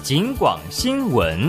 警广新闻。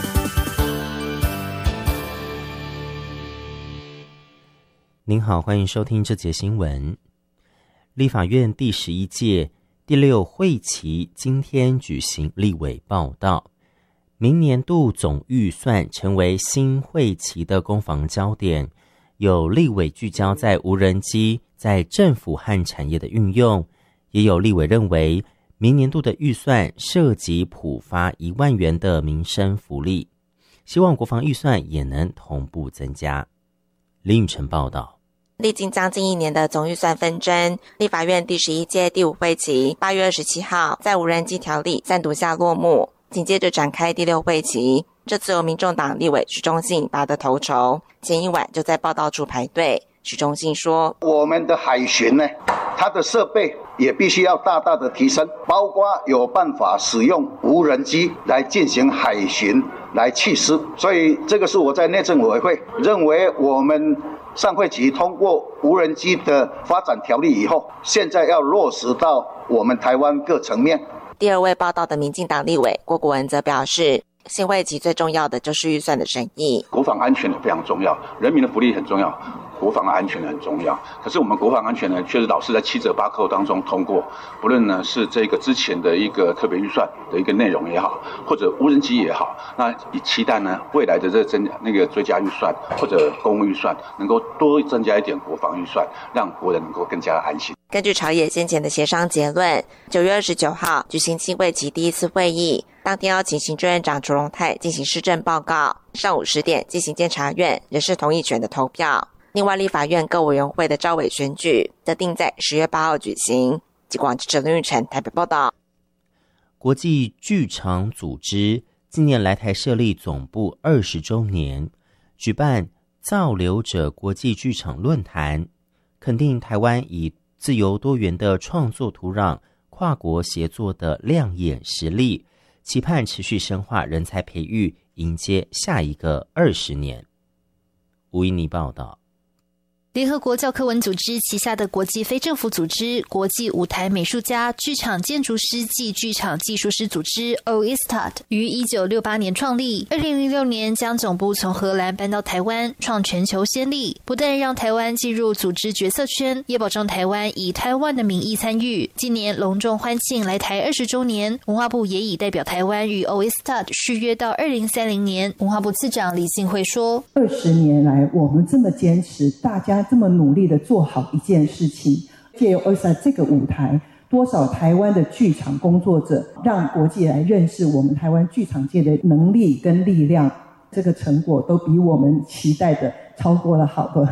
您好，欢迎收听这节新闻。立法院第11届第6会期今天举行立委报道，明年度总预算成为新会期的攻防焦点，有立委聚焦在无人机在政府和产业的运用，也有立委认为明年度的预算涉及普发1万元的民生福利，希望国防预算也能同步增加。林宇晨报道。 历经将近1年的总预算纷争，立法院第11届第5会期8月27号在无人机条例3读下落幕，紧接着展开第6会期。这次由民众党立委许忠信拔得头筹，前一晚就在报道处排队。许忠信说， 我们的海巡呢，它的设备也必须要大大的提升，包括有办法使用无人机来进行海巡来緝私，所以这个是我在内政委员会认为我们上会期通过无人机的发展条例以后，现在要落实到我们台湾各层面。 第2位报道的民进党立委郭国文则表示，新会期最重要的就是预算的审议， 国防安全也非常重要，人民的福利很重要，国防安全很重要。可是我们国防安全呢，确实老是在7折8扣当中通过，不论呢是这个之前的一个特别预算的一个内容也好，或者无人机也好，那以期待呢未来的这追加预算或者公务预算能够多增加一点国防预算，让国人能够更加安心。 根据朝野先前的协商结论，9月29号举行新会期第1次会议，当天要请行政院长卓荣泰进行施政报告，上午10点进行监察院人事同意权的投票。另外，立法院各委员会的召委选举则定在10月8号举行。警广记者林玉成台北报道。 国际剧场组织今年来台设立总部20周年，举办造流者国际剧场论坛，肯定台湾以自由多元的创作土壤、跨国协作的亮眼实力，期盼持续深化人才培育，迎接下一个20年。吴依妮报道。 联合国教科文组织旗下的国际非政府组织国际舞台美术家剧场建筑师暨剧场技术师组织 OISTAT 于1968年创立，2006年将总部从荷兰搬到台湾，创全球先例，不但让台湾进入组织决策圈，也保证台湾以台湾的名义参与。今年隆重欢庆来台20周年，文化部也已代表台湾与 OISTAT 续约到2030年。文化部次长李信惠说 ，20年来我们这么坚持，大家这么努力的做好一件事情，借由OISTAT这个舞台，多少台湾的剧场工作者让国际来认识我们台湾剧场界的能力跟力量，这个成果都比我们期待的超过了好多。